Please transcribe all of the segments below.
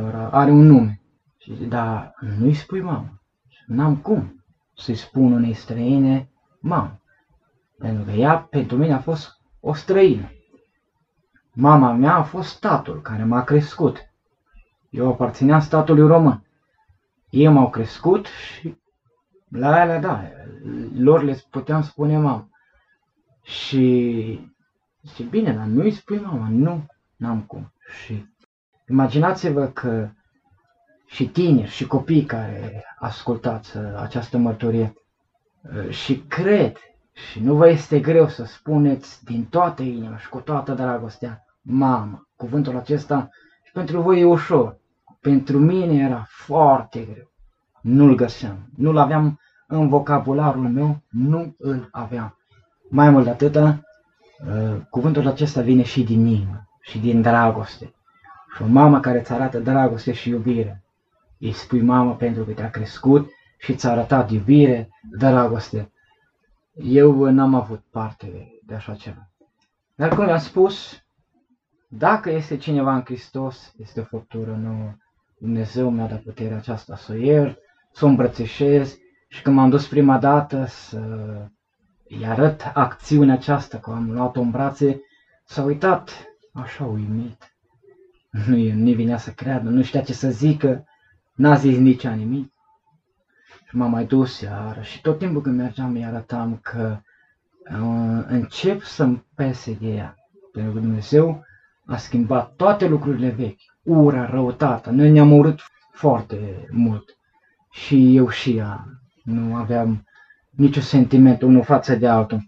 doar are un nume. Dar nu-i spui mamă. N-am cum să-i spun unei străine mamă. Pentru că ea pentru mine a fost o străină. Mama mea a fost statul care m-a crescut. Eu aparțineam statului român. Ei m-au crescut și la ele, da, lor le puteam spune mamă. Și bine, dar nu-i spui mama, nu, n-am cum. Și imaginați-vă că și tineri și copii care ascultați această mărturie și cred și nu vă este greu să spuneți din toată inima și cu toată dragostea mamă, cuvântul acesta și pentru voi e ușor. Pentru mine era foarte greu. Nu-l găseam, nu-l aveam în vocabularul meu, nu îl aveam. Mai mult de atâta, cuvântul acesta vine și din inimă și din dragoste. Și o mamă care îți arată dragoste și iubire. Îi spui mamă pentru că te-a crescut și ți-a arătat iubire, dragoste. Eu n-am avut parte de așa ceva. Dar cum am spus, dacă este cineva în Hristos, este o făptură nouă. Dumnezeu mi-a dat puterea aceasta să o iert, să o îmbrățișez și când m-am dus prima dată să-i arăt acțiunea aceasta, că am luat-o în brațe, s-a uitat așa uimit. Nu-i vinea să creadă, nu știa ce să zică, n-a zis nici nimic. Și m-am mai dus iară și tot timpul când mergeam îi arătam că încep să-mi pese de ea. Pentru că Dumnezeu a schimbat toate lucrurile vechi, ura, răutatea. Noi ne-am urât foarte mult. Și eu și ea. Nu aveam niciun sentiment unul față de altul.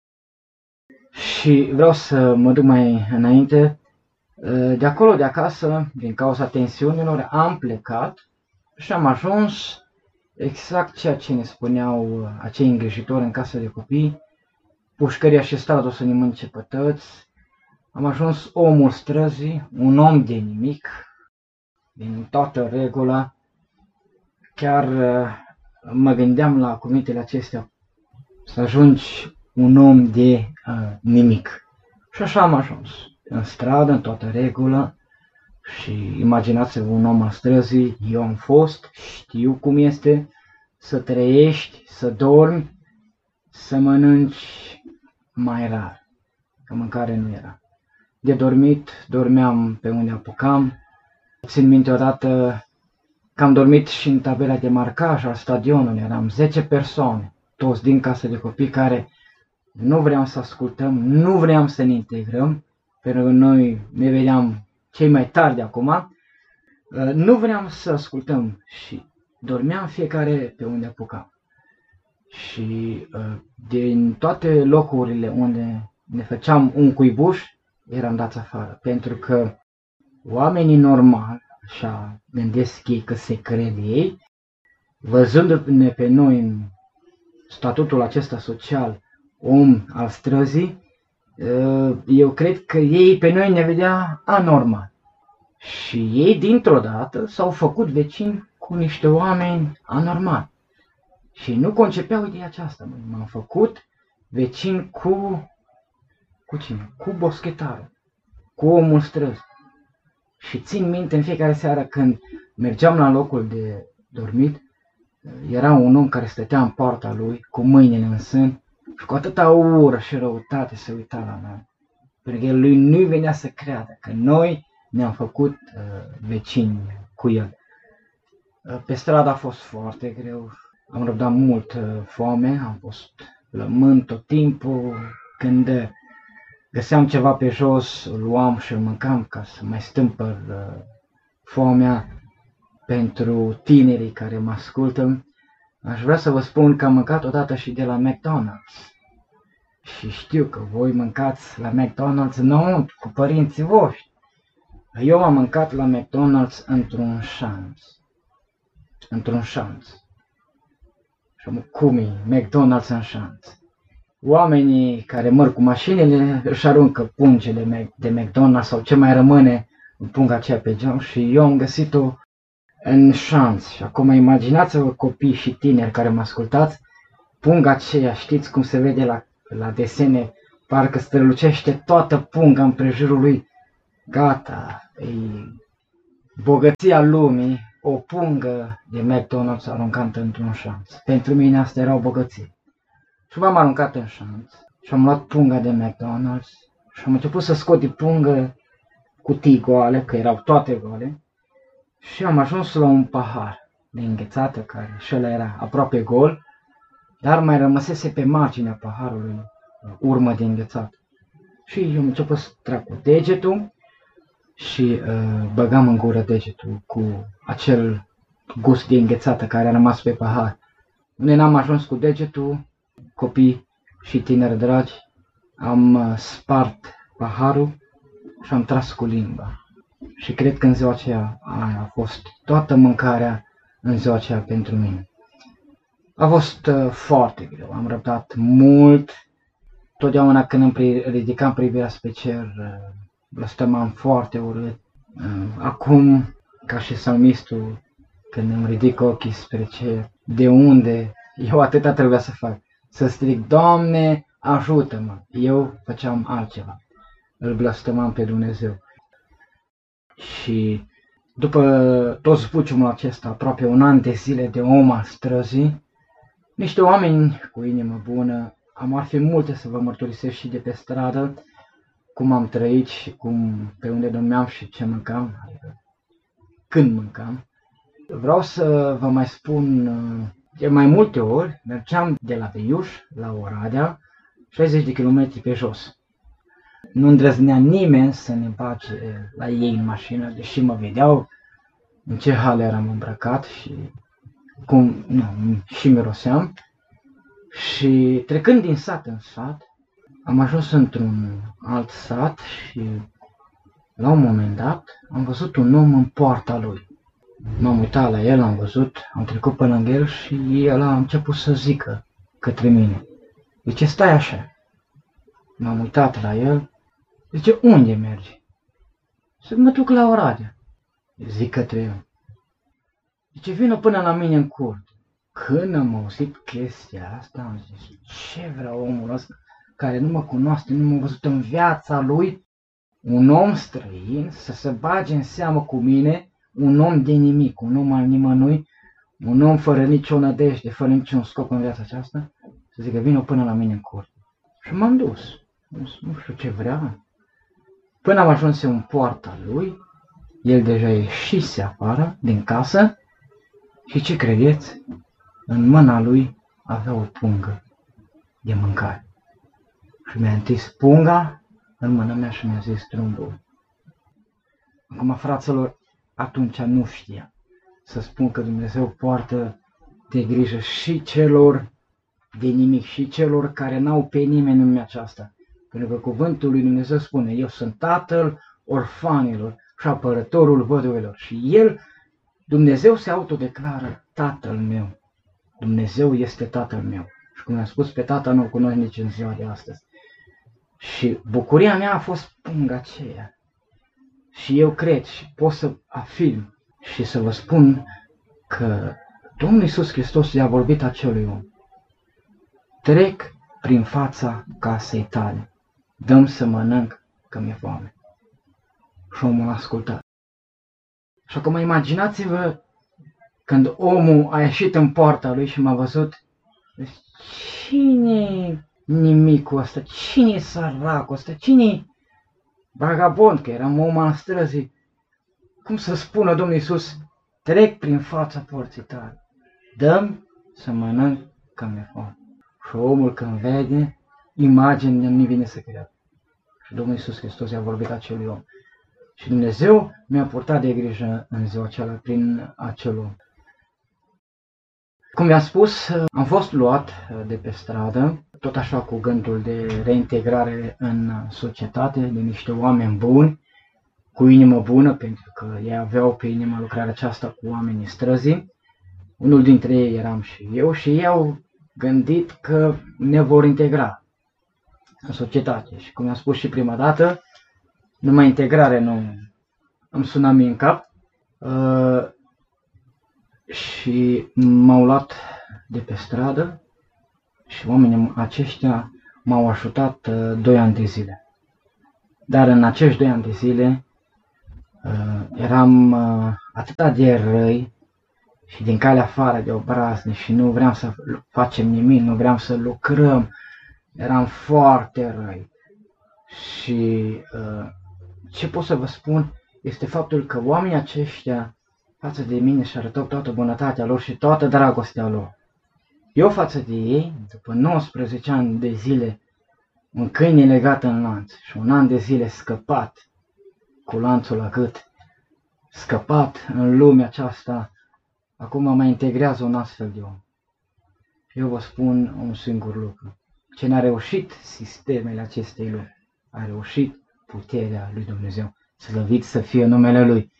Și vreau să mă duc mai înainte. De acolo, de acasă, din cauza tensiunilor, am plecat și am ajuns exact ceea ce ne spuneau acei îngrijitori în casă de copii. Pușcăria și stradul să ne mănânce pătăți. Am ajuns omul străzii, un om de nimic, din toată regula. Chiar mă gândeam la cuvintele acestea, să ajungi un om de nimic. Și așa am ajuns, în stradă, în toată regula. Și imaginați-vă un om al străzii, eu am fost, știu cum este să trăiești, să dormi, să mănânci mai rar, că mâncare nu era. De dormit, dormeam pe unde apucam. Țin minte odată că am dormit și în tabela de marcaj al stadionului, eram 10 persoane, toți din casă de copii care nu vreau să ascultăm, nu vreau să ne integrăm, pentru că noi ne vedeam cei mai tari de acum, nu vreau să ascultăm și dormeam fiecare pe unde apucam. Și din toate locurile unde ne făceam un cuibuș, eram dați afară, pentru că oamenii normali, așa gândesc ei că se crede ei, văzându-ne pe noi în statutul acesta social, om al străzii, eu cred că ei pe noi ne vedea anormal. Și ei dintr-o dată s-au făcut vecini cu niște oameni anormali. Și nu concepeau ideea aceasta. M-am făcut vecin cu cine? Cu boschetarul, cu omul străzi. Și țin minte în fiecare seară când mergeam la locul de dormit, era un om care stătea în poarta lui, cu mâinile în sân, și cu atâta ură și răutate se uita la noi. Pentru că lui nu-i venea să creadă că noi ne-am făcut vecini cu el. Pe stradă a fost foarte greu, am răbdat mult foame, am fost flămând tot timpul. Când găseam ceva pe jos, îl luam și îl mâncam ca să mai stâmpăr foamea. Pentru tinerii care mă ascultă, aș vrea să vă spun că am mâncat odată și de la McDonald's. Și știu că voi mâncați la McDonald's înăuntru, cu părinții voștri. Eu am mâncat la McDonald's într-un șanț. Într-un șanț. Și cum e McDonald's în șanț? Oamenii care merg cu mașinile își aruncă pungele de McDonald's sau ce mai rămâne în punga aceea pe geam și eu am găsit-o în șanț. Și acum imaginați-vă copii și tineri care mă ascultați, punga aceea, știți cum se vede la desene, parcă strălucește toată punga împrejurul lui. Gata, bogăția lumii, o pungă de McDonald's aruncată într-un șanț. Pentru mine asta era o bogăție. Și m-am aruncat în șanț și am luat punga de McDonald's și am început să scot din pungă cutii goale, că erau toate goale, și am ajuns la un pahar de înghețată, care și ăla era aproape gol, dar mai rămăsese pe marginea paharului urmă de înghețată. Și eu am început să trag cu degetul și băgam în gură degetul cu acel gust de înghețată care a rămas pe pahar. Unde n-am ajuns cu degetul, copii și tineri dragi, am spart paharul și am tras cu limba. Și cred că în ziua aceea aia a fost toată mâncarea în ziua aceea pentru mine. A fost foarte greu, am răbdat mult. Totdeauna când îmi ridicam privirea spre cer, blăstămam foarte urât. Acum, ca și psalmistul, când îmi ridic ochii spre cer, de unde? Eu atâta trebuia să fac. Să strig, Doamne, ajută-mă! Eu făceam altceva. Îl blăstămam pe Dumnezeu. Și după tot zbuciumul acesta, aproape un an de zile de om al străzii, niște oameni cu inimă bună, ar fi multe să vă mărturisesc și de pe stradă, cum am trăit și cum, pe unde dormeam și ce mâncam, adică când mâncam. Vreau să vă mai spun, de mai multe ori mergeam de la Beiuș la Oradea, 60 de kilometri pe jos. Nu îndrăznea nimeni să ne bage la ei în mașină, deși mă vedeau în ce hal eram îmbrăcat și cum și miroseam. Și trecând din sat în sat, am ajuns într-un alt sat și la un moment dat am văzut un om în poarta lui. M-am uitat la el, am văzut, am trecut pe lângă el și el a început să zică către mine. Zice, stai așa. M-am uitat la el, zice, unde mergi? Zice, mă duc la Oradea. Zic către el. Zice, vină până la mine în curte. Când am auzit chestia asta, am zis, ce vrea omul ăsta care nu mă cunoaște, nu m-a văzut în viața lui, un om străin să se bage în seamă cu mine, un om de nimic, un om al nimănui, un om fără nicio nădejde, fără niciun scop în viața aceasta, să zică, vină până la mine în curte. Și m-am dus, nu știu ce vrea. Până am ajuns în poarta lui, el deja ieșise afară din casă și ce credeți? În mâna lui avea o pungă de mâncare. Și mi-a întins punga în mâna mea și mi-a zis trumbul. Acum, fraților, atunci nu știa să spun că Dumnezeu poartă de grijă și celor de nimic și celor care n-au pe nimeni în lumea aceasta. Pentru că cuvântul lui Dumnezeu spune, eu sunt tatăl orfanilor și apărătorul văduvelor. Și el, Dumnezeu se autodeclară tatăl meu. Dumnezeu este tatăl meu. Și cum am spus, pe tata nu-l cunosc nici în ziua de astăzi. Și bucuria mea a fost punga aceea. Și eu cred și pot să afirm și să vă spun că Domnul Iisus Hristos i-a vorbit acelui om. Trec prin fața casei tale, dă-mi să mănânc că mi-e foame. Și omul a ascultat. Și acum imaginați-vă când omul a ieșit în poarta lui și m-a văzut, cine-i nimicul ăsta, cine-i săracul ăsta, cine-i vagabond, că eram om al străzii. Cum să spună Domnul Iisus, trec prin fața porții tale, dă-mi să mănânc că mi-e foame. Și omul când vede, imaginea nu vine să creadă. Și Domnul Iisus Hristos i-a vorbit acelui om. Și Dumnezeu mi-a purtat de grijă în ziua aceea prin acel om. Cum vi-am spus, am fost luat de pe stradă, tot așa cu gândul de reintegrare în societate, de niște oameni buni, cu inimă bună, pentru că ei aveau pe inimă lucrarea aceasta cu oamenii străzii. Unul dintre ei eram și eu și ei au gândit că ne vor integra în societate. Și cum am spus și prima dată, numai integrare nu îmi suna mie în cap. Și m-au luat de pe stradă și oamenii aceștia m-au ajutat 2 ani de zile. Dar în acești 2 ani de zile Eram atât de răi și din calea afară de obraznic și nu vreau să facem nimic, nu vreau să lucrăm. Eram foarte răi. Și ce pot să vă spun este faptul că oamenii aceștia față de mine și arătau toată bunătatea lor și toată dragostea lor. Eu față de ei, după 19 ani de zile, un câine legat în lanț și un an de zile scăpat cu lanțul la gât, scăpat în lumea aceasta, acum mă integrează un astfel de om. Eu vă spun un singur lucru. Ce n-a reușit sistemele acestei lumi, a reușit puterea lui Dumnezeu. Slăvit să fie numele Lui.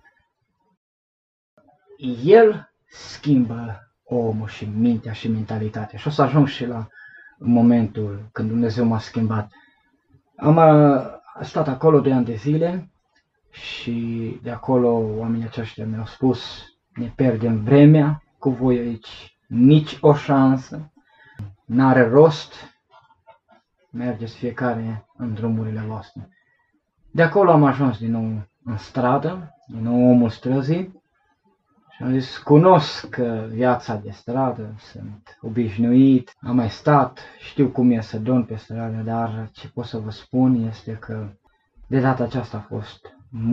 El schimbă omul și mintea și mentalitatea. Și o să ajung și la momentul când Dumnezeu m-a schimbat. Am stat acolo 2 ani de zile și de acolo oamenii aceștia mi-au spus: ne pierdem vremea cu voi aici, nici o șansă, n-are rost, mergeți fiecare în drumurile voastre. De acolo am ajuns din nou în stradă, din nou omul străzii și am zis: cunosc viața de stradă, sunt obișnuit, am mai stat, știu cum e să dorm pe stradă, dar ce pot să vă spun este că de data aceasta a fost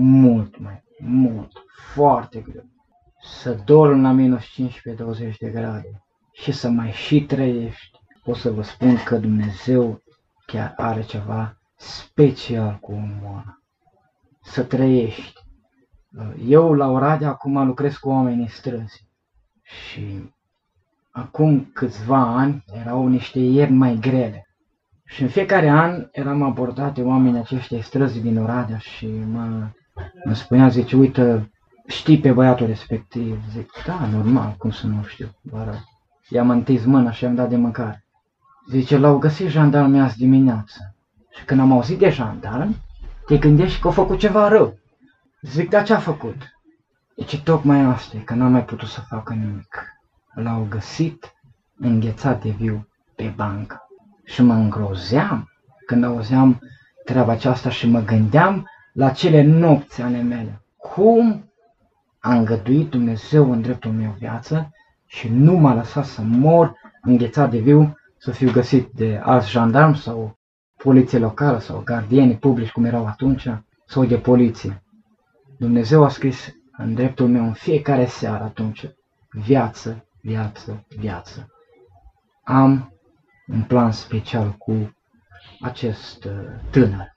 foarte greu. Să dormi la minus 15-20 de grade și să mai și trăiești. Pot să vă spun că Dumnezeu chiar are ceva special cu omul ăla. Să trăiești. Eu la Oradea acum lucrez cu oamenii străzi și acum câțiva ani erau niște ierni mai grele. Și în fiecare an eram abordat de oamenii aceștia străzi din Oradea și mă spunea, zice: uite, știi pe băiatul respectiv? Zic: da, normal, cum să nu știu, doar i-am întins mâna și i-am dat de mâncare. Zice: l-au găsit jandarmii azi dimineață. Și când am auzit de jandarmi, te gândești că au făcut ceva rău. Zic: dar ce a făcut? Zice: tocmai asta, că n-am mai putut să facă nimic. L-au găsit înghețat de viu pe bancă. Și mă îngrozeam când auzeam treaba aceasta și mă gândeam la cele nopți ale mele. Cum a îngăduit Dumnezeu în dreptul meu viață și nu m-a lăsat să mor înghețat de viu, să fiu găsit de alți jandarmi sau poliție locală sau gardieni publici cum erau atunci, sau de poliție. Dumnezeu a scris în dreptul meu în fiecare seară atunci: viață, viață, viață. Am un plan special cu acest tânăr.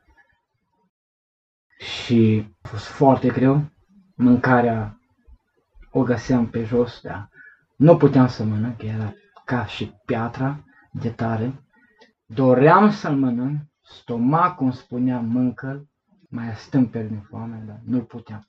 Și a fost foarte greu. Mâncarea o găseam pe jos, dar nu puteam să mănânc, era ca și piatra de tare. Doream să-l mănânc, stomacul îmi spunea: mâncă-l, mai stâmperi din foame, dar nu puteam.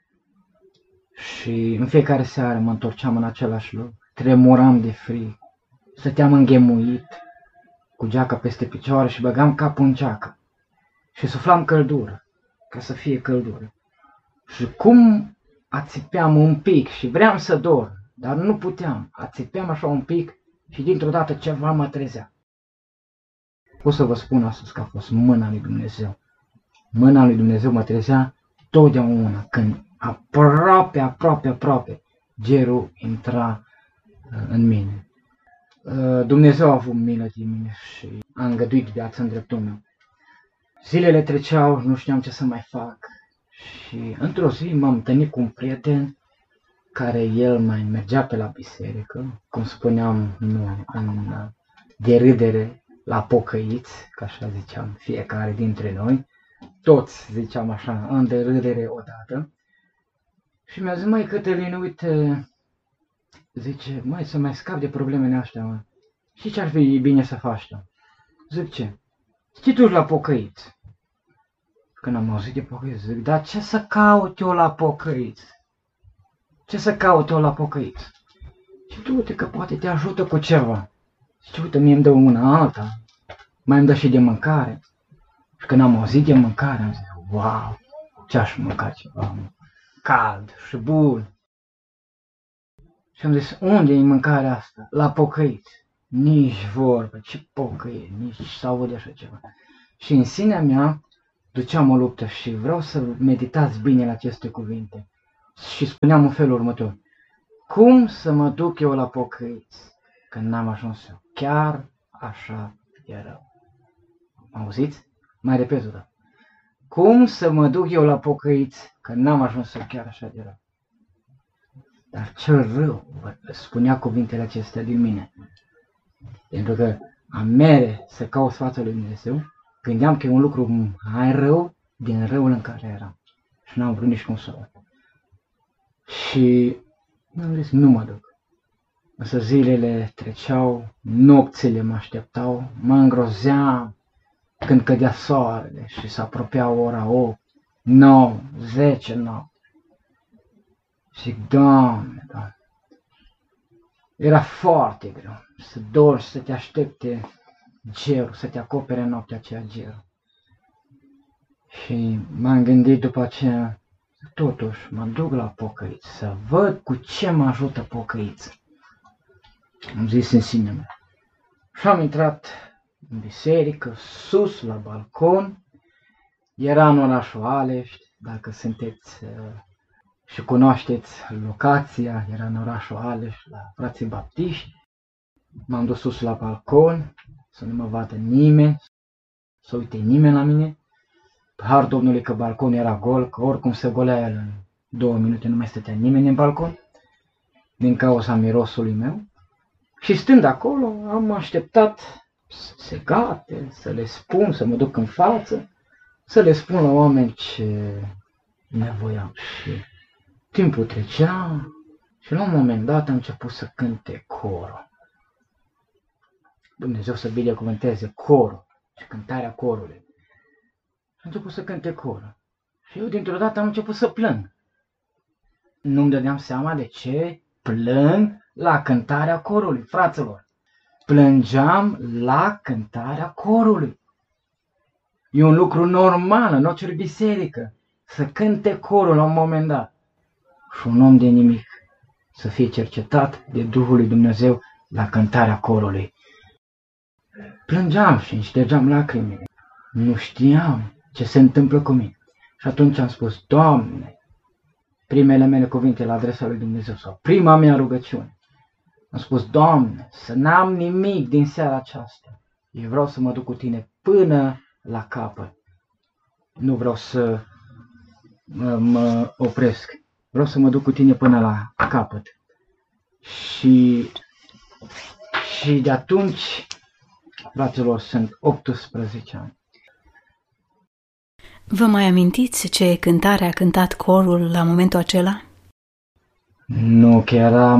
Și în fiecare seară mă întorceam în același loc, tremuram de frig, stăteam înghemuit, cu geaca peste picioare și băgam capul în geacă și suflam căldură, ca să fie căldură. Și cum ațipeam un pic și vreau să dorm, dar nu puteam, ațipeam așa un pic și dintr-o dată ceva mă trezea. Pot să vă spun astăzi că a fost mâna lui Dumnezeu. Mâna lui Dumnezeu mă trezea totdeauna când aproape gerul intra în mine. Dumnezeu a avut milă de mine și a îngăduit viața în dreptul meu. Zilele treceau, nu știam ce să mai fac și într-o zi m-am întâlnit cu un prieten care el mai mergea pe la biserică, cum spuneam noi, în derâdere la pocăiți, că așa ziceam fiecare dintre noi, toți ziceam așa, în derâdere odată. Și mi-a zis: măi, Cătălin, uite, zice, măi, să mai scap de problemele astea, mă. Și ce ar fi bine să faci tu? Zic: ce? Știi tu la pocăiți? Când am auzit de pocăiți, zic: dar ce să caut eu la pocăiți? Ce să caut eu la pocăiți? Și tu uite că poate te ajută cu ceva. Și uite, mie îmi dă una alta, mai îmi dă și de mâncare. Și când am auzit de mâncare, am zis: wow, ce-aș mânca ceva cald și bun. Și am zis: unde e mâncarea asta? La pocăiți. Nici vorbă, ce pocăiți, nici să aude așa ceva. Și în sinea mea duceam o luptă și vreau să meditați bine la aceste cuvinte. Și spuneam în felul următor: cum să mă duc eu la pocăiți când n-am ajuns eu? Chiar așa e rău. Auziți? Mai repet o dată. Cum să mă duc eu la pocăiți când n-am ajuns eu? Chiar așa de rău. Dar cel rău spunea cuvintele acestea din mine. Pentru că am mere să caut fața lui Dumnezeu, gândeam că e un lucru mai rău din răul în care eram. Și n-am vrut nici cum să o văd. Și am zis, nu mă duc. Însă zilele treceau, nopțile mă așteptau, mă îngrozeam când cădea soarele și se apropia ora 8, 9, 10 noapte. Zic, Doamne, Doamne, era foarte greu să dormi, să te aștepte gerul, să te acopere noaptea aceea gerul. Și m-am gândit după aceea, totuși mă duc la pocăiți, să văd cu ce mă ajută pocăiți. Am zis în sinea mea. Și am intrat în biserică, sus, la balcon. Era în orașul Alești, dacă sunteți și cunoașteți locația, era în orașul Alești, la frații baptiști. M-am dus sus la balcon, să nu mă vadă nimeni, să uite nimeni la mine. Har Domnului că balconul era gol, că oricum se golea el în 2 minute, nu mai stătea nimeni în balcon, din cauza mirosului meu. Și stând acolo, am așteptat să se gate, să le spun, să mă duc în față, să le spun la oameni ce nevoiam. Și timpul trecea și la un moment dat a început să cânte corul. Dumnezeu să binecuvânteze corul și cântarea corului. A început să cânte corul. Și eu dintr-o dată am început să plâng. Nu-mi dădeam seama de ce plâng la cântarea corului, fraților. Plângeam la cântarea corului. E un lucru normal în orice biserică să cânte corul la un moment dat. Și un om de nimic să fie cercetat de Duhul lui Dumnezeu la cântarea corului. Plângeam și îmi ștergeam lacrimile. Nu știam ce se întâmplă cu mine. Și atunci am spus, Doamne, primele mele cuvinte la adresa lui Dumnezeu sau prima mea rugăciune. Am spus, Doamne, să n-am nimic din seara aceasta. Eu vreau să mă duc cu tine până la capăt. Nu vreau să mă opresc. Vreau să mă duc cu tine până la capăt. Și de atunci, fraților, sunt 18 ani. Vă mai amintiți ce cântare a cântat corul la momentul acela? Nu, că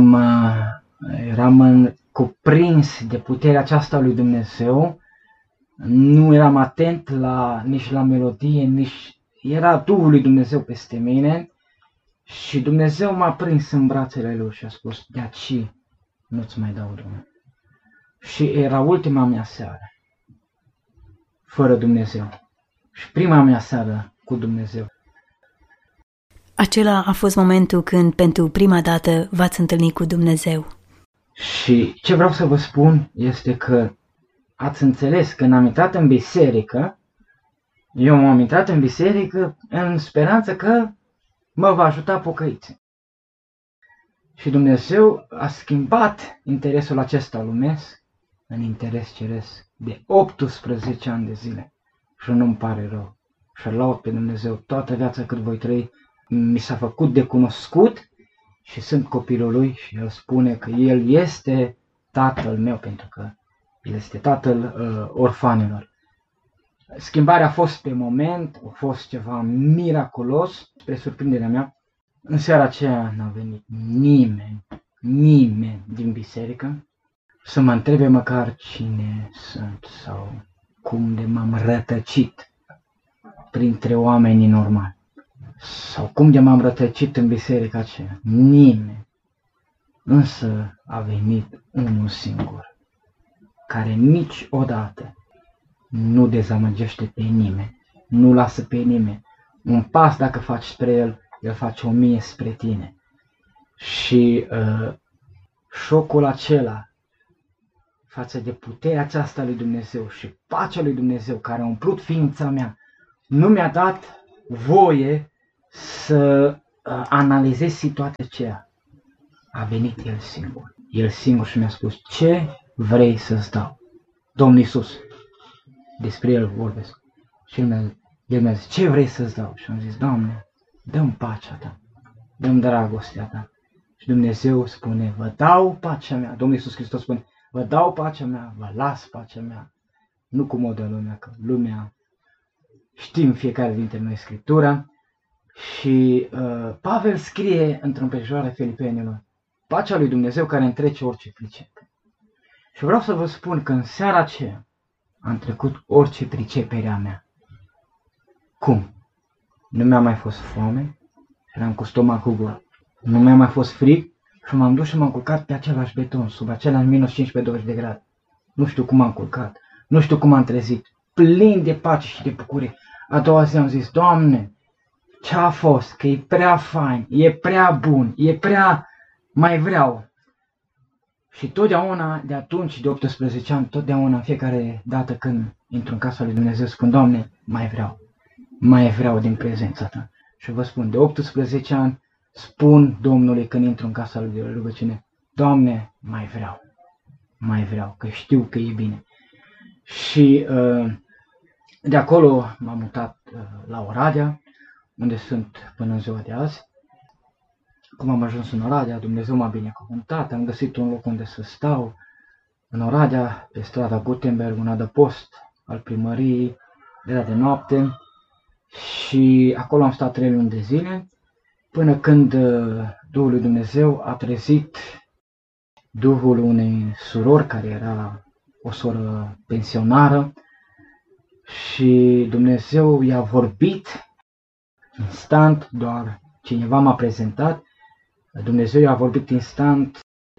eram cuprins de puterea aceasta lui Dumnezeu. Nu eram atent nici la melodie, nici era Duhul lui Dumnezeu peste mine. Și Dumnezeu m-a prins în brațele lui și a spus, de aici nu-ți mai dau drumul. Și era ultima mea seară fără Dumnezeu. Și prima mea seară cu Dumnezeu. Acela a fost momentul când pentru prima dată v-ați întâlnit cu Dumnezeu. Și ce vreau să vă spun este că ați înțeles, când am intrat în biserică, eu m-am intrat în biserică în speranță că mă va ajuta pocăiții. Și Dumnezeu a schimbat interesul acesta lumesc în interes ceresc de 18 ani de zile. Și nu-mi pare rău. Și laud pe Dumnezeu toată viața cât voi trăi. Mi s-a făcut de cunoscut și sunt copilul lui și el spune că el este tatăl meu, pentru că el este tatăl orfanilor. Schimbarea a fost pe moment, a fost ceva miraculos, spre surprinderea mea. În seara aceea n-a venit nimeni din biserică să mă întrebe măcar cine sunt sau cum de m-am rătăcit printre oamenii normali. Sau cum de m-am rătăcit în biserica aceea. Nimeni. Însă a venit unul singur, care niciodată nu dezamăgește pe nimeni, nu lasă pe nimeni. Un pas dacă faci spre el, el face 1000 spre tine. Și șocul acela față de puterea aceasta lui Dumnezeu și pacea lui Dumnezeu care a umplut ființa mea, nu mi-a dat voie să analizez situația aceea. A venit El singur. El singur și mi-a spus, ce vrei să-ți dau? Domnul Iisus, despre El vorbesc. Și El mi-a zis, ce vrei să-ți dau? Și am zis, Doamne, dă-mi pacea Ta, dă-mi dragostea Ta. Și Dumnezeu spune, vă dau pacea mea. Domnul Iisus Hristos spune, vă dau pacea mea, vă las pacea mea. Nu cum o dă lumea, că lumea știm fiecare dintre noi Scriptura. Și Pavel scrie într-o împrejurare Filipenilor, pacea lui Dumnezeu care întrece orice pricepere. Și vreau să vă spun că în seara aceea am trecut orice pricepere a mea. Cum? Nu mi-a mai fost foame, eram cu stomacul gol. Nu mi-a mai fost frig și m-am dus și m-am culcat pe același beton, sub același minus 15-20 de grade. Nu știu cum am culcat, nu știu cum am trezit, plin de pace și de bucurie. A doua zi am zis, Doamne, ce a fost? Că e prea fain, e prea bun, e prea... mai vreau. Și totdeauna, de atunci, de 18 ani, totdeauna, în fiecare dată când intru în casa lui Dumnezeu, spun, Doamne, mai vreau din prezența Ta. Și vă spun, de 18 ani, spun Domnului când intru în casa lui de rugăciune, Doamne, mai vreau, că știu că e bine. Și de acolo m-am mutat la Oradea, unde sunt până în ziua de azi. Cum am ajuns în Oradea, Dumnezeu m-a binecuvântat, am găsit un loc unde să stau. În Oradea, pe strada Gutenberg, un adăpost al primăriei, era de noapte și acolo am stat 3 luni de zile, până când Duhul lui Dumnezeu a trezit Duhul unei surori care era o soră pensionară și Dumnezeu i-a vorbit instant, doar cineva m-a prezentat, Dumnezeu i-a vorbit instant,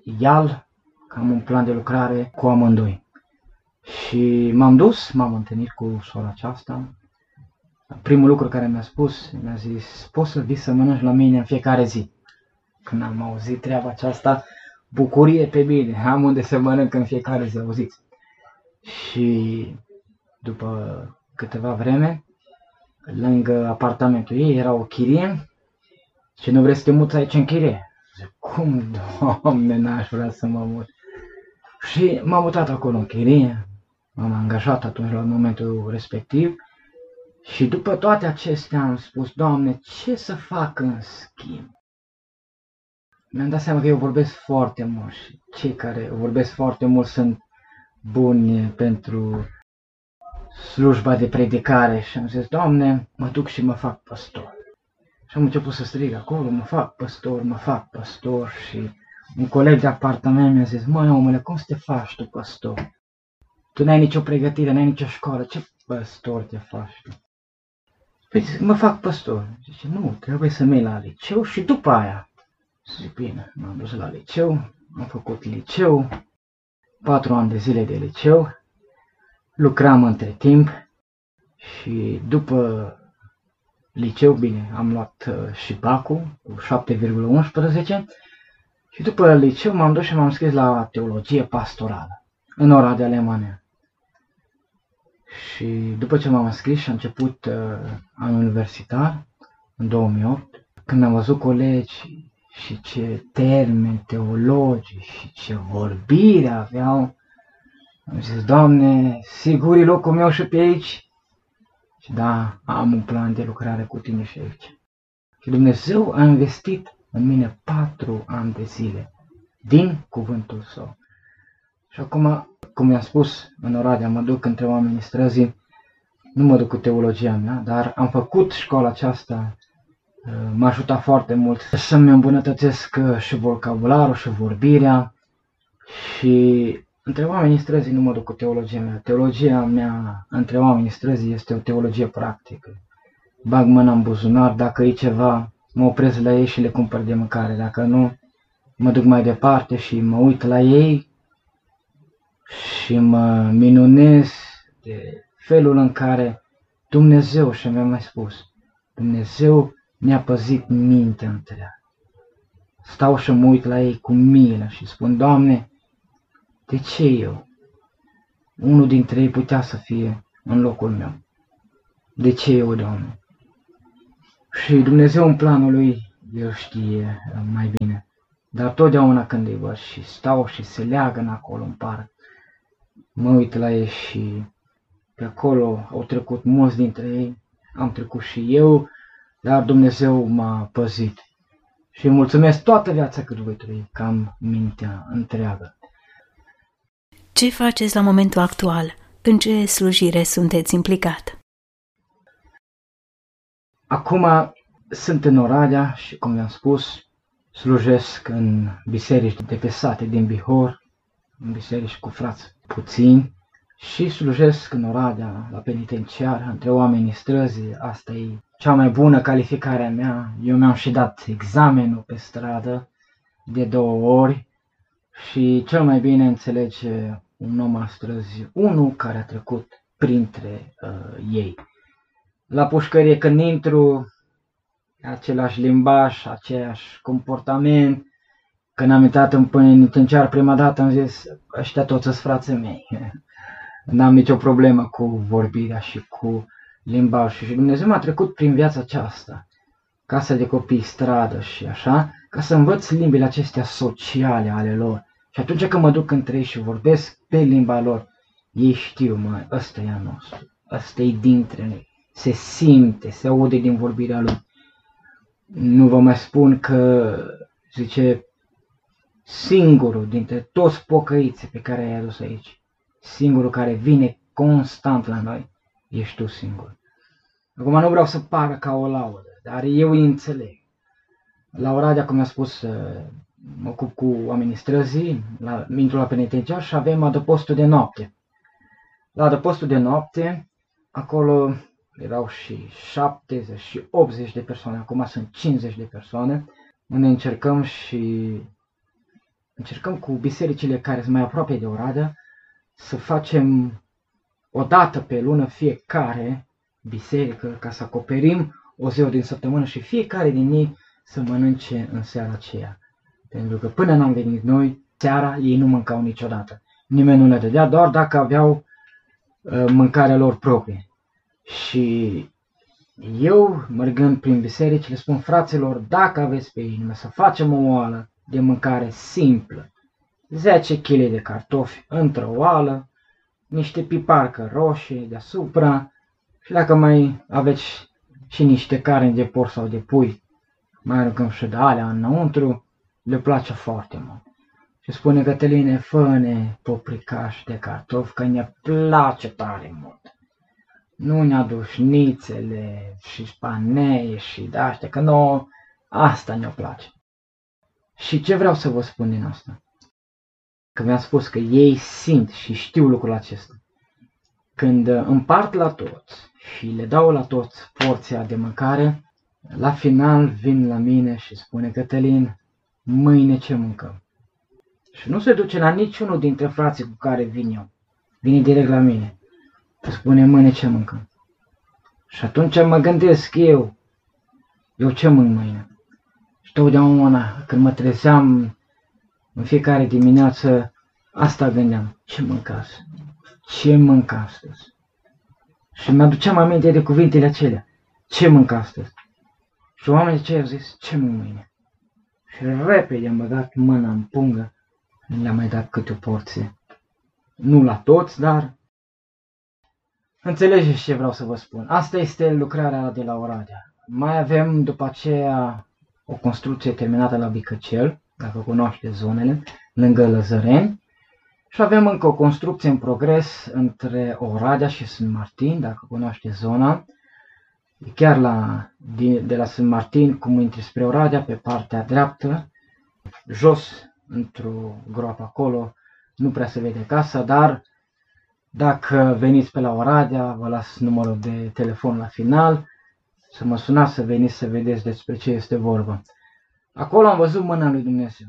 că am un plan de lucrare cu amândoi. Și m-am dus, m-am întâlnit cu sora aceasta. Primul lucru care mi-a spus, mi-a zis, poți să vii să mănânci la mine în fiecare zi. Când am auzit treaba aceasta, bucurie pe mine, am unde să mănânc în fiecare zi, auziți. Și după câteva vreme, lângă apartamentul ei era o chirie și nu vrei să te muți aici în chirie. Zic, cum, Doamne, n-aș vrea să mă mut. Și m-am mutat acolo în chirie, m-am angajat atunci la momentul respectiv și după toate acestea am spus, Doamne, ce să fac în schimb? Mi-am dat seama că eu vorbesc foarte mult și cei care vorbesc foarte mult sunt buni pentru slujba de predicare și am zis, Doamne, mă duc și mă fac păstor. Și am început să strig acolo, mă fac păstor și un coleg de apartament mi-a zis, măi omule, cum să te faci tu păstor? Tu n-ai nicio pregătire, n-ai nicio școală, ce păstor te faci tu? Păi zic, mă fac păstor. Zice, nu, trebuie să mergi la liceu și după aia. Zic, bine, m-am dus la liceu, am făcut liceu, 4 ani de zile de liceu, lucram între timp și după liceu, bine, am luat și bacul cu 7,11 și după liceu m-am dus și m-am scris la teologie pastorală în Oradea, Alemania. Și după ce m-am înscris și a început anul universitar, în 2008, când am văzut colegi și ce termeni teologi și ce vorbire aveau, am zis, Doamne, sigur e locul meu și pe aici? Și da, am un plan de lucrare cu tine și aici. Și Dumnezeu a investit în mine 4 ani de zile, din cuvântul Său. Și acum, cum i-am spus în Oradea, mă duc între oamenii străzii, nu mă duc cu teologia mea, dar am făcut școala aceasta, m-a ajutat foarte mult să-mi îmbunătățesc și vocabularul și vorbirea și între oamenii străzii nu mă duc cu teologia mea. Teologia mea între oamenii străzii este o teologie practică. Bag mâna în buzunar, dacă e ceva, mă opresc la ei și le cumpăr de mâncare. Dacă nu, mă duc mai departe și mă uit la ei și mă minunez de felul în care Dumnezeu, și mi-a mai spus, Dumnezeu mi-a păzit mintea întreagă. Stau și mă uit la ei cu milă și spun, Doamne, de ce eu? Unul dintre ei putea să fie în locul meu. De ce eu, Doamne? Și Dumnezeu în planul Lui, El știe mai bine. Dar totdeauna când îi văd și stau și se leagă acolo în parc, mă uit la ei și pe acolo au trecut mulți dintre ei, am trecut și eu, dar Dumnezeu m-a păzit. Și îi mulțumesc toată viața cât voi trăi, că am mintea întreagă. Ce faceți la momentul actual? În ce slujire sunteți implicat? Acum sunt în Oradea și, cum v-am spus, slujesc în biserici de pe sate din Bihor, în biserici cu frați puțini, și slujesc în Oradea, la penitenciar, între oamenii străzi. Asta e cea mai bună calificare a mea. Eu mi-am și dat examenul pe stradă de 2 ori și cel mai bine înțelege un om al străzi, unul care a trecut printre ei. La pușcărie când intru, același limbaj, aceeași comportament. Când am intrat în penitenciar prima dată am zis, ăștia toți sunt frații mei. N-am nicio problemă cu vorbirea și cu limbajul. Și Dumnezeu m-a trecut prin viața aceasta, casa de copii, stradă și așa, ca să învăț limbile acestea sociale ale lor. Și atunci când mă duc între ei și vorbesc pe limba lor, ei știu, mă, ăsta e a nostru, ăsta e dintre noi. Se simte, se aude din vorbirea lor. Nu vă mai spun că, zice, singurul dintre toți pocăiții pe care i-ai adus aici, singurul care vine constant la noi, ești tu singur. Acum nu vreau să pară ca o laudă, dar eu îi înțeleg. La Oradea, cum mi-a spus, mă ocup cu oamenii străzii, intru la penitenciar și avem adăpostul de noapte. La adăpostul de noapte, acolo erau și 70 și 80 de persoane, acum sunt 50 de persoane, unde încercăm cu bisericile care sunt mai aproape de Oradea să facem o dată pe lună fiecare biserică ca să acoperim o zi din săptămână și fiecare din ei să mănânce în seara aceea. Pentru că până n-am venit noi, seara ei nu mâncau niciodată. Nimeni nu le dădea, doar dacă aveau mâncarea lor proprie. Și eu, mergând prin biserici, le spun fraților, dacă aveți pe inimă să facem o oală de mâncare simplă, 10 kg de cartofi într-o oală, niște piparcă roșii deasupra și dacă mai aveți și niște carne de porc sau de pui, mai aruncăm și de alea înăuntru, le place foarte mult. Și spune Cătăline, fă-ne popricaș de cartofi, că ne place tare mult. Nu ne aduci nițele și spanee și de-astea, că nouă asta ne-o place. Și ce vreau să vă spun din asta? Că mi-am spus că ei simt și știu lucrul acesta. Când împart la toți și le dau la toți porția de mâncare, la final vin la mine și spune Cătălin, mâine ce mâncăm? Și nu se duce la niciunul dintre frații cu care vin eu. Vine direct la mine. Spune mâine ce mâncăm. Și atunci mă gândesc eu ce mânc mâine? Și totdeauna când mă trezeam în fiecare dimineață, asta gândeam, ce mânc astăzi? Ce mânc astăzi? Și mi-aduceam aminte de cuvintele acelea, ce mânc astăzi? Și oamenii aceia au zis, ce mânc mâine? Și repede am băgat mâna în pungă, le-am mai dat câte o porție. Nu la toți, dar înțelegeți ce vreau să vă spun. Asta este lucrarea de la Oradea. Mai avem după aceea o construcție terminată la Bicăcel, dacă cunoașteți zonele, lângă Lăzăreni. Și avem încă o construcție în progres între Oradea și Sint Martin, dacă cunoașteți zona. Chiar de la Sint Martin, cum intri spre Oradea, pe partea dreaptă, jos, într-o groapă acolo, nu prea se vede casa, dar dacă veniți pe la Oradea, vă las numărul de telefon la final, să mă sunați să veniți să vedeți despre ce este vorba. Acolo am văzut mâna lui Dumnezeu,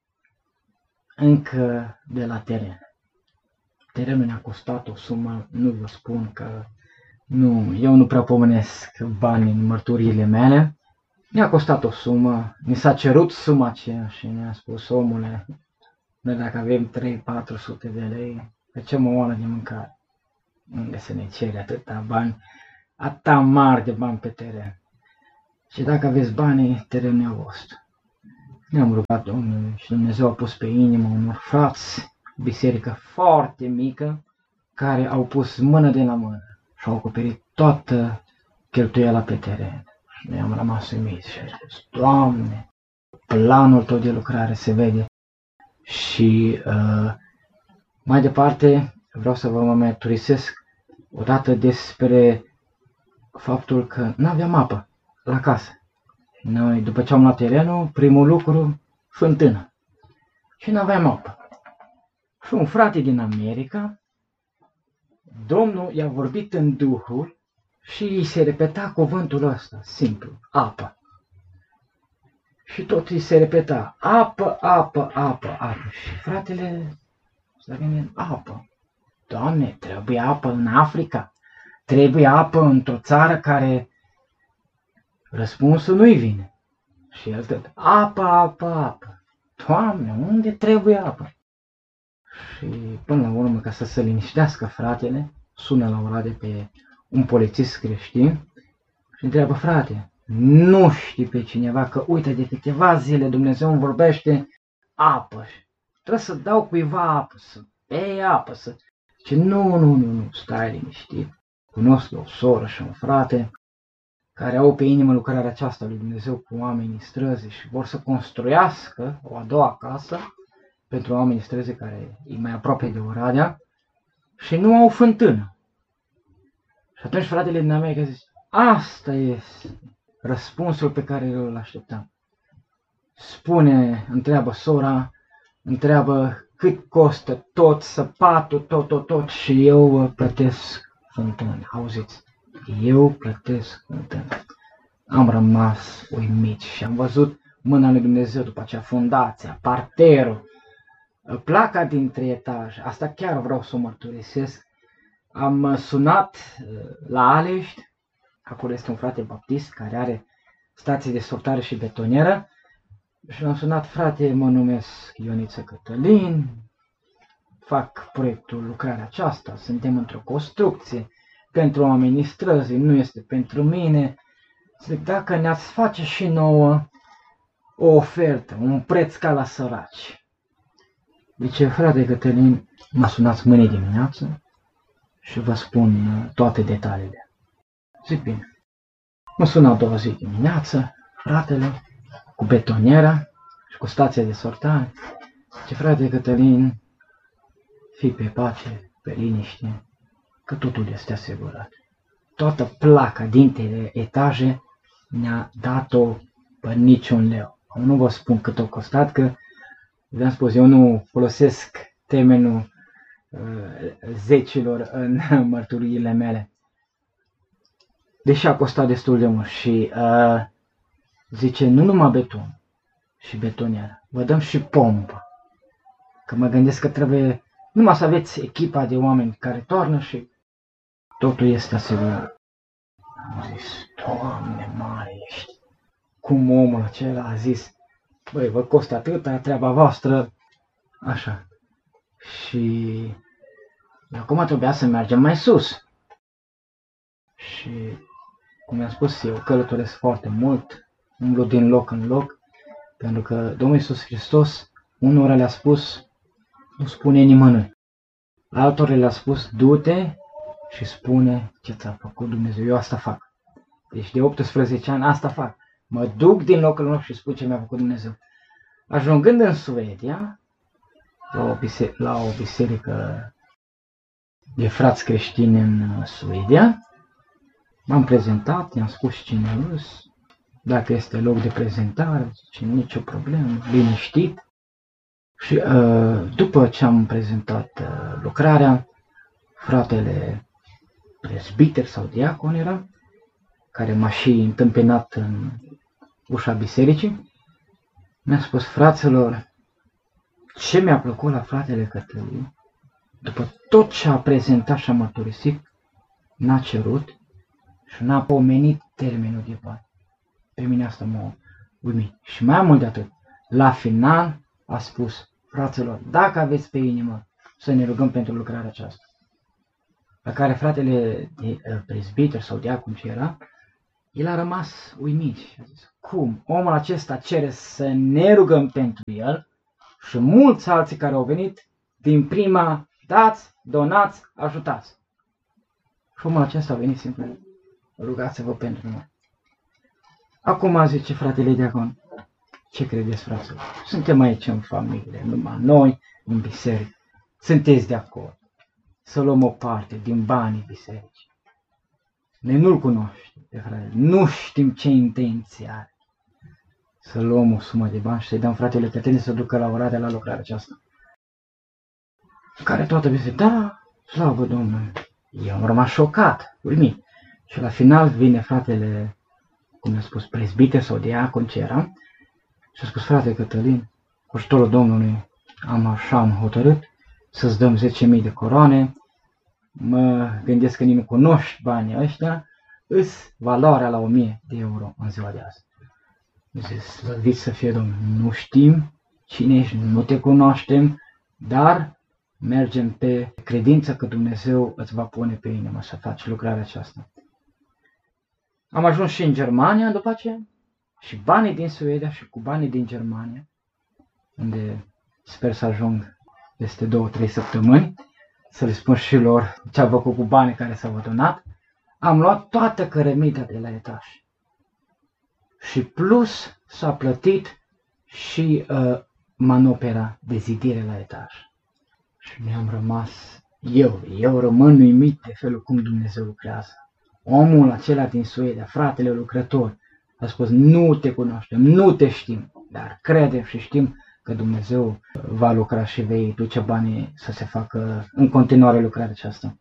încă de la teren. Terenul ne-a costat o sumă, nu vă spun că eu nu prea pomenesc bani în mărturiile mele. Ne-a costat o sumă, ni s-a cerut suma aceea și ne-a spus, omule, noi dacă avem 300-400 de lei, facem o oală de mâncare. Unde să ne cere atâta bani? atâta mari de bani pe teren. Și dacă aveți banii, terenul e a vostru. Ne-am rugat Domnului și Dumnezeu a pus pe inimă unor frați, biserică foarte mică, care au pus mână de la mână și au acoperit toată cheltuiala pe teren. Și noi am rămas uimiți și am spus, Doamne, planul Tău de lucrare se vede. Și mai departe vreau să vă mărturisesc odată despre faptul că nu aveam apă la casă. Noi, după ce am luat terenul, primul lucru, fântână. Și nu aveam apă. Și un frate din America, Domnul i-a vorbit în Duhul și îi se repeta cuvântul ăsta, simplu, apă. Și tot îi se repeta, apă, apă, apă, apă. Și fratele s-a gândit, apă. Doamne, trebuie apă în Africa. Trebuie apă într-o țară care răspunsul nu-i vine. Și el tot, apă, apă, apă. Doamne, unde trebuie apă? Și până la urmă, ca să se liniștească fratele, sună la ora de pe un polițist creștin și întreabă, frate, nu știi pe cineva că uite de câteva zile Dumnezeu îmi vorbește apă. Trebuie să dau cuiva apă, să bei apă, să... Și nu, stai liniștit. Cunosc o soră și un frate care au pe inimă lucrarea aceasta lui Dumnezeu cu oamenii străzi și vor să construiască o a doua casă pentru oamenii străzi care e mai aproape de Oradea și nu au fântână. Și atunci fratele din America zice, asta este răspunsul pe care îl așteptam. Spune, întreabă sora, întreabă cât costă tot, săpatul, tot și eu plătesc fântână. Auziți, eu plătesc fântână. Am rămas uimit și am văzut mâna lui Dumnezeu după aceea, fundația, parterul, placa dintre etaje. Asta chiar vreau să o mărturisesc. Am sunat la Alești, acolo este un frate baptist care are stație de sortare și betonieră și l-am sunat, frate, mă numesc Ioniță Cătălin, fac proiectul, lucrarea aceasta, suntem într-o construcție pentru oamenii străzi, nu este pentru mine. Zic, dacă ne-ați face și nouă o ofertă, un preț ca la săraci. Zice, frate Cătălin, mă sunați mâine dimineață și vă spun toate detaliile. Zic, bine. Mă sună a doua zi dimineață, fratele, cu betoniera și cu stația de sortare. Zice, frate Cătălin, fii pe pace, pe liniște, că totul este asigurat. Toată placa dintre etaje ne-a dat-o pe niciun leu. Nu vă spun cât a costat, că v-am spus, eu nu folosesc termenul zecilor în mărturiile mele. Deși a costat destul de mult și zice, nu numai beton și betonieră, vă dăm și pompă. Că mă gândesc că trebuie numai să aveți echipa de oameni care toarnă și totul este asigurat. Am zis, Doamne mare ești. Cum omul acela a zis, băi, vă costă atâta, treaba voastră, așa. Și acum trebuia să mergem mai sus. Și, cum i-am spus, eu călătoresc foarte mult, umblu din loc în loc, pentru că Domnul Iisus Hristos unora le-a spus, nu spune nimănui. Altora le-a spus, du-te și spune ce ți-a făcut Dumnezeu. Eu asta fac. Deci de 18 ani asta fac. Mă duc din loc în loc și spun ce mi-a făcut Dumnezeu. Ajungând în Suedia, la o biserică de frați creștini în Suedia, m-am prezentat, i-am spus cine am, dacă este loc de prezentare, zice, nicio problemă, liniștit. Și după ce am prezentat lucrarea, fratele prezbiter sau diacon era, care m-a și întâmpinat în ușa bisericii, mi-a spus, fraților, ce mi-a plăcut la fratele Cătălin, după tot ce a prezentat și a mărturisit, n-a cerut și n-a pomenit termenul de bani. Pe mine asta m-a uimit. Și mai mult de atât, la final a spus, fraților, dacă aveți pe inimă să ne rugăm pentru lucrarea aceasta. la care fratele de prezbiter sau diacon ce era, el a rămas uimit și a zis, cum? Omul acesta cere să ne rugăm pentru el și mulți alții care au venit din prima, dați, donați, ajutați. Și omul acesta a venit simplu, rugați-vă pentru noi. Acum zice fratele diacon, ce credeți, fraților? Suntem aici în familie, numai noi, în biserică. Sunteți de acord să luăm o parte din banii bisericii. Noi nu-l cunoaștem pe fratele, nu știm ce intenție are. Să luăm o sumă de bani și să-i dăm fratele Cătălin să ducă la Oradea la lucrarea aceasta. Care toată biserica, da, slavă Domnului. Eu am rămas șocat, uimit. Și la final vine fratele, cum a spus, prezbiter sau diacon ce era, și a spus, frate Cătălin, cu ajutorul Domnului am hotărât să-ți dăm 10.000 de coroane. Mă gândesc că nimeni cunoști banii ăștia, îs valoarea la 1.000 de euro în ziua de azi. Zice, slăvit să fie Domnul, nu știm cine ești, nu te cunoaștem, dar mergem pe credință că Dumnezeu îți va pune pe inimă să faci lucrarea aceasta. Am ajuns și în Germania după aceea, și banii din Suedia și cu banii din Germania, unde sper să ajung peste 2-3 săptămâni, să le spun și lor ce am făcut cu banii care s-au adunat, am luat toată cărămida de la etaj. Și plus s-a plătit și manopera de zidire la etaj. Și mi-am rămas, eu rămân uimit de felul cum Dumnezeu lucrează. Omul acela din Suedia, fratele lucrător, a spus, nu te cunoaștem, nu te știm, dar credem și știm că Dumnezeu va lucra și vei duce banii să se facă în continuare lucrarea aceasta.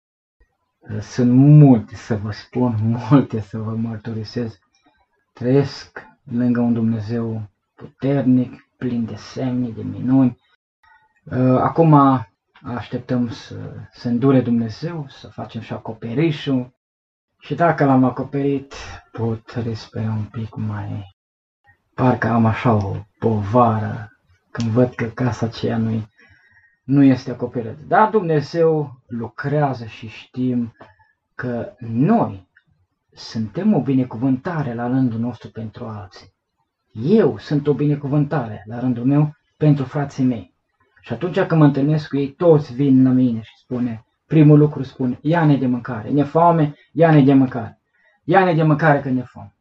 Sunt multe să vă spun, multe să vă mărturisesc. Trăiesc lângă un Dumnezeu puternic, plin de semne, de minuni. Acum așteptăm să îndure Dumnezeu, să facem și acoperișul. Și dacă l-am acoperit, pot respira un pic mai... Parcă am așa o povară când văd că casa aceea nu este acoperită. Dar Dumnezeu lucrează și știm că noi suntem o binecuvântare la rândul nostru pentru alții. Eu sunt o binecuvântare la rândul meu pentru frații mei. Și atunci când mă întâlnesc cu ei, toți vin la mine și spune, primul lucru spune, ia-ne de mâncare, ne foame, ia-ne de mâncare. Ia-ne de mâncare că ne foame.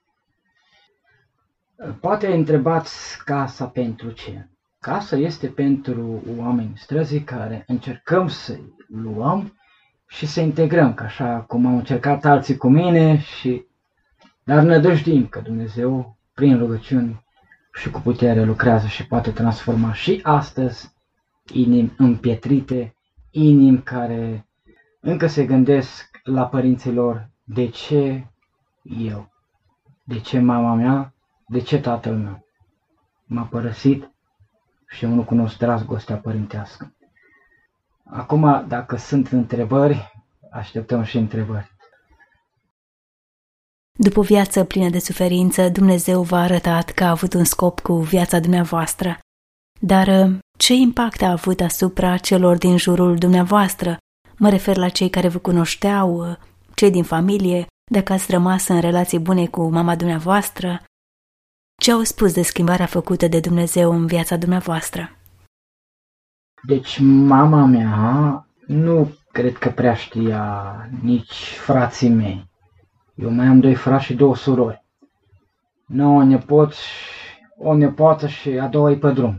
Poate întrebați casa pentru ce? Casa este pentru oameni străzi care încercăm să-i luăm și să integrăm, ca așa cum au încercat alții cu mine, dar nădăjduim că Dumnezeu, prin rugăciuni și cu putere, lucrează și poate transforma și astăzi inimi împietrite, inimi care încă se gândesc la părinții lor, de ce eu, de ce mama mea, de ce tatăl meu m-a părăsit și eu nu cunosc dragostea părintească. Acum, dacă sunt întrebări, așteptăm și întrebări. După o viață plină de suferință, Dumnezeu v-a arătat că a avut un scop cu viața dumneavoastră. Dar ce impact a avut asupra celor din jurul dumneavoastră? Mă refer la cei care vă cunoșteau, cei din familie, dacă ați rămas în relații bune cu mama dumneavoastră. Ce au spus de schimbarea făcută de Dumnezeu în viața dumneavoastră? Deci mama mea nu cred că prea știa nici frații mei. Eu mai am 2 frați și 2 surori. 9 nepoți, o nepoată și a doua e pe drum.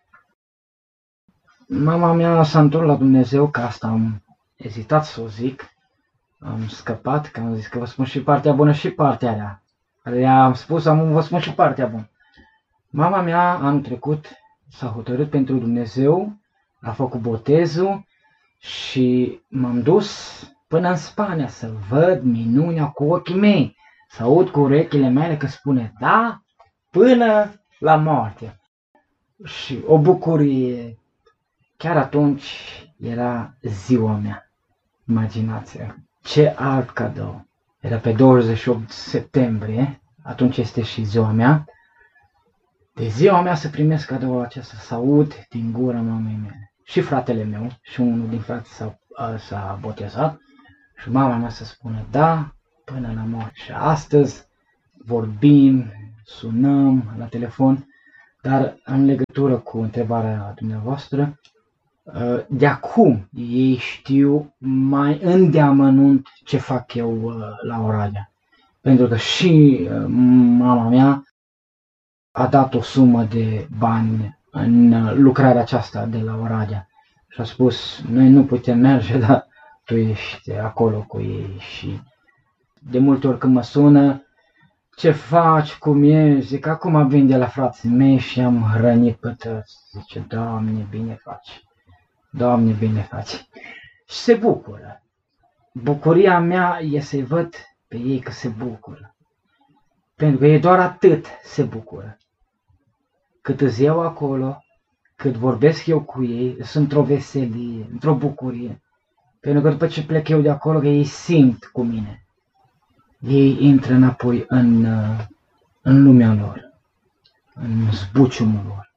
Mama mea s-a întors la Dumnezeu, că asta am ezitat să o zic. Am scăpat, că am zis că vă spun și partea bună și partea rea. Am spus, vă spun și partea bună. Mama mea anul trecut s-a hotărât pentru Dumnezeu, a făcut botezul și m-am dus până în Spania să văd minunea cu ochii mei, să aud cu urechile mele că spune da până la moarte. Și o bucurie, chiar atunci era ziua mea, imaginați-vă, ce alt cadou. Era pe 28 septembrie, atunci este și ziua mea. De ziua mea să primesc cadoul acesta, să aud din gura mamei mele. Și fratele meu, și unul din frați s-a botezat și mama mea să spună da până la moarte. Și astăzi vorbim, sunăm la telefon, dar în legătură cu întrebarea dumneavoastră, de acum ei știu mai îndeamănunt ce fac eu la Oradea. Pentru că și mama mea a dat o sumă de bani în lucrarea aceasta de la Oradea. Și a spus, noi nu putem merge, dar tu ești acolo cu ei. Și de multe ori când mă sună, ce faci, cum ești, zic, acum vin de la frații mei și am hrănit pe toți. Zice, Doamne, bine faci. Doamne, bine faci. Și se bucură. Bucuria mea e să-i văd pe ei că se bucură. Pentru că ei doar atât se bucură. Cât îți eu acolo, cât vorbesc eu cu ei, sunt într-o veselie, într-o bucurie. Pentru că după ce plec eu de acolo, că ei simt cu mine. Ei intră înapoi în lumea lor, în zbuciumul lor.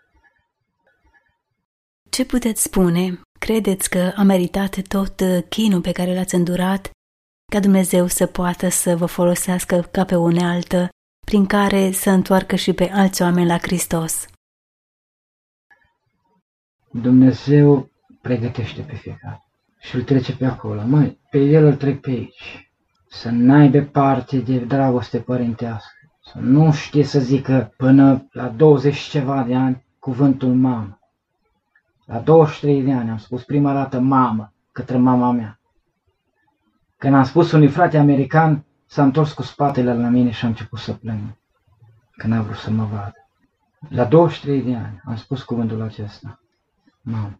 Ce puteți spune? Credeți că a meritat tot chinul pe care l-ați îndurat ca Dumnezeu să poată să vă folosească ca pe unealtă prin care să întoarcă și pe alți oameni la Hristos? Dumnezeu pregătește pe fiecare și îl trece pe acolo. Măi, pe el îl trec pe aici. Să n-aibă parte de dragoste părintească. Să nu știe să zică până la 20 ceva de ani cuvântul mamă. La 23 de ani am spus prima dată mamă către mama mea. Când am spus unui frate american, s-a întors cu spatele la mine și a început să plâng. Că n-a vrut să mă vadă. La 23 de ani am spus cuvântul acesta. Mamă.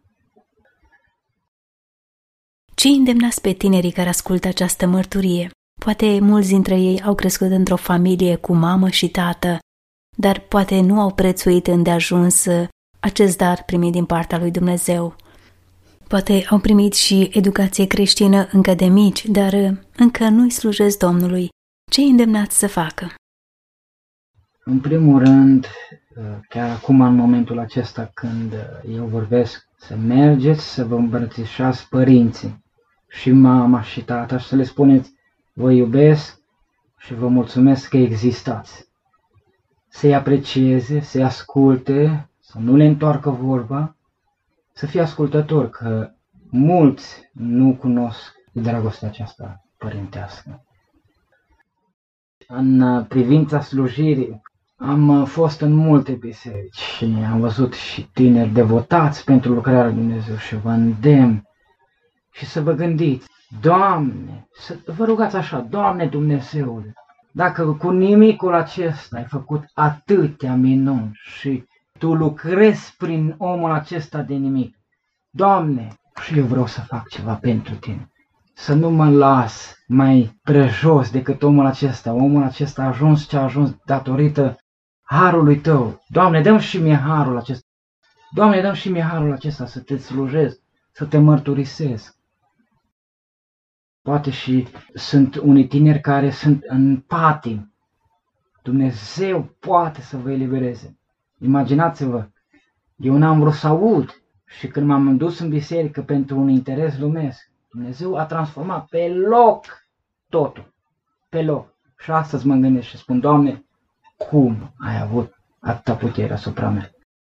Ce îndemnați pe tinerii care ascultă această mărturie? Poate mulți dintre ei au crescut într-o familie cu mamă și tată, dar poate nu au prețuit îndeajuns acest dar primit din partea lui Dumnezeu. Poate au primit și educație creștină încă de mici, dar încă nu-i slujesc Domnului. Ce îi îndemnați să facă? În primul rând, chiar acum în momentul acesta când eu vorbesc, să mergeți să vă îmbrățișați părinții, și mama și tata, și să le spuneți, vă iubesc și vă mulțumesc că existați. Să-i aprecieze, să-i asculte, să nu le întoarcă vorba, să fie ascultători, că mulți nu cunosc dragostea aceasta părintească. În privința slujirii, am fost în multe biserici și am văzut și tineri devotați pentru lucrarea lui Dumnezeu și vă îndemn și să vă gândiți, Doamne, să vă rugați așa, Doamne Dumnezeule, dacă cu nimicul acesta ai făcut atâtea minuni și Tu lucrezi prin omul acesta de nimic, Doamne, și eu vreau să fac ceva pentru Tine. Să nu mă las mai prejos decât omul acesta. Omul acesta a ajuns ce a ajuns datorită harului Tău. Doamne, dă-mi și mie harul acesta. Doamne, dă-mi și mie harul acesta să Te slujesc, să Te mărturisesc. Poate și sunt unii tineri care sunt în patim. Dumnezeu poate să vă elibereze. Imaginați-vă, eu n-am vrut să aud și când m-am dus în biserică pentru un interes lumesc, Dumnezeu a transformat pe loc totul, pe loc. Și astăzi mă gândesc și spun, Doamne, cum ai avut atâta putere asupra mea?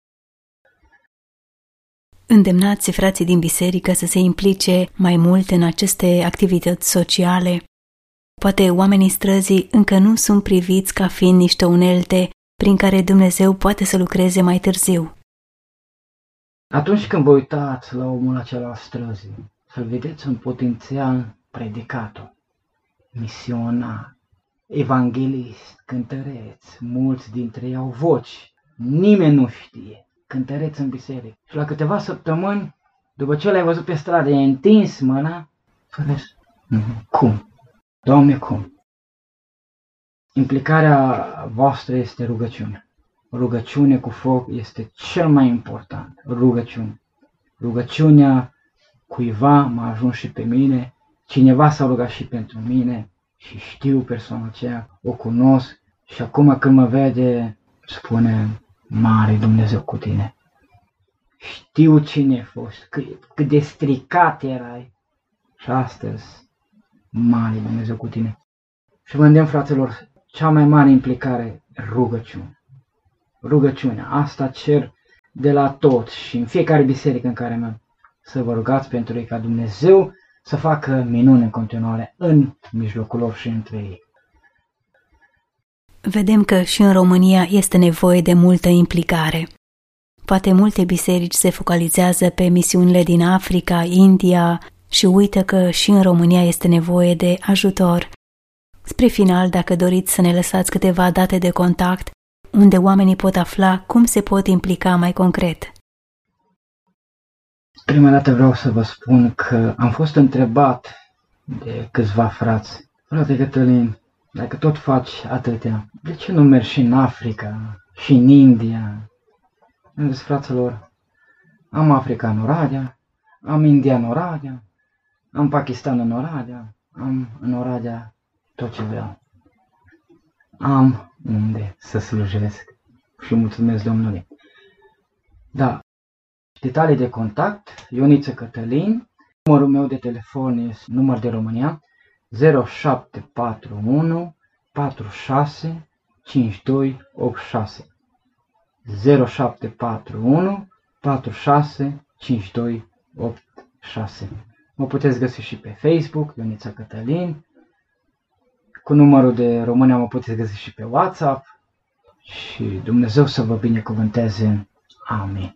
Îndemnați frații din biserică să se implice mai mult în aceste activități sociale. Poate oamenii străzii încă nu sunt priviți ca fiind niște unelte prin care Dumnezeu poate să lucreze mai târziu. Atunci când vă uitați la omul acela străzii, să-l vedeți un potențial predicator, misionar, evanghelist, cântăreț, mulți dintre ei au voci, nimeni nu știe, cântăreț în biserică. Și la câteva săptămâni, după ce l-ai văzut pe stradă, i-ai întins mâna, să vezi, cum? Doamne, cum? Implicarea voastră este rugăciunea. Rugăciune cu foc este cel mai important. Rugăciune. Rugăciunea cuiva m-a ajuns și pe mine, cineva s-a rugat și pentru mine și știu persoana aceea, o cunosc și acum când mă vede spune, mare Dumnezeu cu tine. Știu cine ai fost, cât de stricat erai și astăzi mare Dumnezeu cu tine. Și vă îndemn, fraților, cea mai mare implicare, rugăciune. Rugăciunea, asta cer de la toți și în fiecare biserică în care merg, să vă rugați pentru ei ca Dumnezeu să facă minuni în continuare în mijlocul lor și între ei. Vedem că și în România este nevoie de multă implicare. Poate multe biserici se focalizează pe misiunile din Africa, India și uită că și în România este nevoie de ajutor. Spre final, dacă doriți să ne lăsați câteva date de contact, unde oamenii pot afla cum se pot implica mai concret. Prima dată vreau să vă spun că am fost întrebat de câțiva frați: frate Cătălin, dacă tot faci atâtea, de ce nu mergi și în Africa și în India? Am zis, fraților, am Africa în Oradea, am India în Oradea, am Pakistan în Oradea, am în Oradea tot ce vreau. Am unde să slujesc și mulțumesc Domnului. Da, detalii de contact, Ioniță Cătălin, numărul meu de telefon este număr de România 0741 46 5286. 0741 46 5286. Mă puteți găsi și pe Facebook, Ionița Cătălin. Cu numărul de România mă puteți găsi și pe WhatsApp. Și Dumnezeu să vă binecuvânteze. Amin.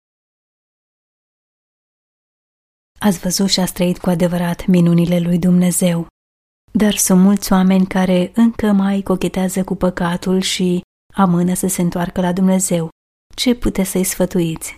Ați văzut și ați trăit cu adevărat minunile lui Dumnezeu. Dar sunt mulți oameni care încă mai cochetează cu păcatul și amână să se întoarcă la Dumnezeu. Ce puteți să-i sfătuiți?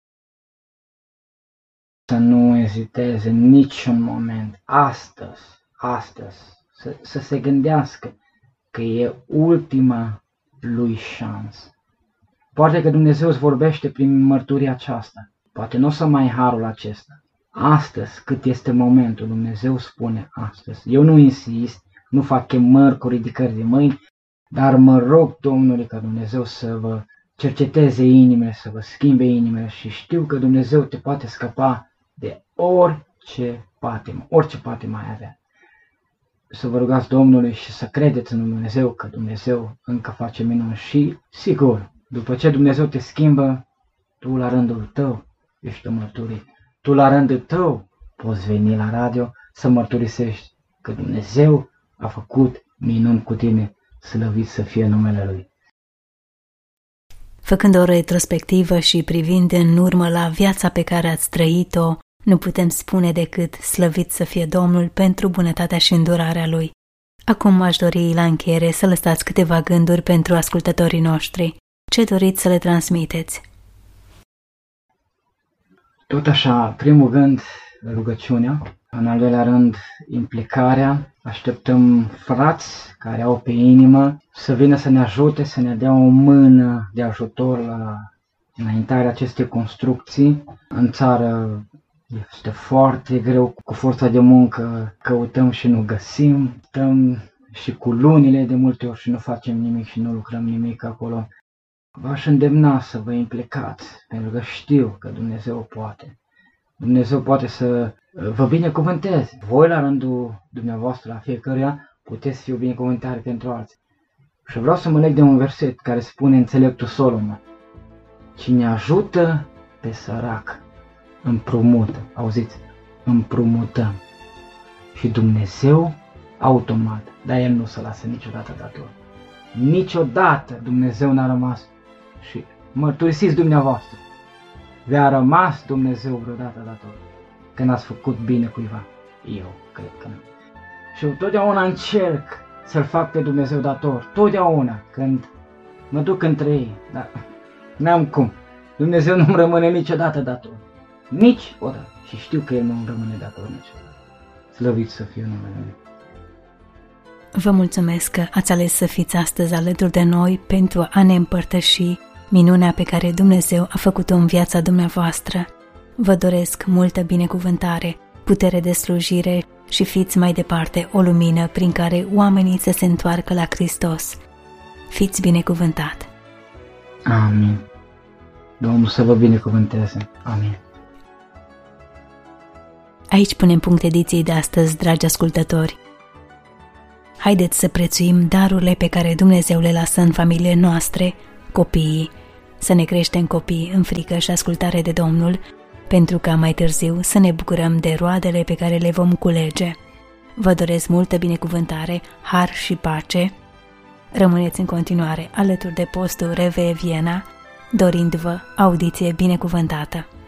Să nu eziteze niciun moment, astăzi, să se gândească că e ultima lui șansă. Poate că Dumnezeu îți vorbește prin mărturia aceasta, poate nu o să mai ai harul acesta. Astăzi, cât este momentul, Dumnezeu spune astăzi. Eu nu insist, nu fac chemări cu ridicări de mâini, dar mă rog Domnului ca Dumnezeu să vă cerceteze inimile, să vă schimbe inimile și știu că Dumnezeu te poate scăpa de orice patimă ai avea. Să vă rugați Domnului și să credeți în Dumnezeu că Dumnezeu încă face minuni și, sigur, după ce Dumnezeu te schimbă, tu la rândul tău ești o mărturie. Tu la rândul tău poți veni la radio să mărturisești că Dumnezeu a făcut minuni cu tine, slăvit să fie numele Lui. Făcând o retrospectivă și privind în urmă la viața pe care ați trăit-o, nu putem spune decât slăvit să fie Domnul pentru bunătatea și îndurarea Lui. Acum aș dori la încheiere să lăsați câteva gânduri pentru ascultătorii noștri. Ce doriți să le transmiteți? Tot așa, primul gând, rugăciunea, în al doilea rând, implicarea. Așteptăm frați care au pe inimă să vină să ne ajute, să ne dea o mână de ajutor la înaintarea acestei construcții. În țară este foarte greu, cu forța de muncă căutăm și nu găsim, stăm și cu lunile de multe ori și nu facem nimic și nu lucrăm nimic acolo. V-aș îndemna să vă implicați, pentru că știu că Dumnezeu poate. Dumnezeu poate să vă binecuvânteze. Voi la rândul dumneavoastră, la fiecăruia, puteți fi o binecuvântare pentru alții. Și vreau să mă leg de un verset care spune înțeleptul Solomon: cine ajută pe sărac, împrumută. Auziți? Împrumutăm. Și Dumnezeu, automat, dar El nu se lasă niciodată dator. Niciodată Dumnezeu n-a rămas. Și mărturisiți dumneavoastră, v-a rămas Dumnezeu vreodată dator când ați făcut bine cuiva? Eu cred că nu. Și eu totdeauna încerc să-L fac pe Dumnezeu dator. Totdeauna când mă duc între ei. Dar n-am cum. Dumnezeu nu-mi rămâne niciodată dator. Niciodată. Și știu că El nu-mi rămâne dator niciodată. Slăvit să fie numele Lui. Vă mulțumesc că ați ales să fiți astăzi alături de noi pentru a ne împărtăși minunea pe care Dumnezeu a făcut-o în viața dumneavoastră. Vă doresc multă binecuvântare, putere de slujire și fiți mai departe o lumină prin care oamenii să se întoarcă la Hristos. Fiți binecuvântat! Amin. Domnul să vă binecuvânteze. Amin. Aici punem punct ediției de astăzi, dragi ascultători. Haideți să prețuim darurile pe care Dumnezeu le lasă în familiile noastre, copiii, să ne creștem copii în frică și ascultare de Domnul, pentru ca mai târziu să ne bucurăm de roadele pe care le vom culege. Vă doresc multă binecuvântare, har și pace. Rămâneți în continuare alături de postul RV Viena, dorindu-vă audiție binecuvântată.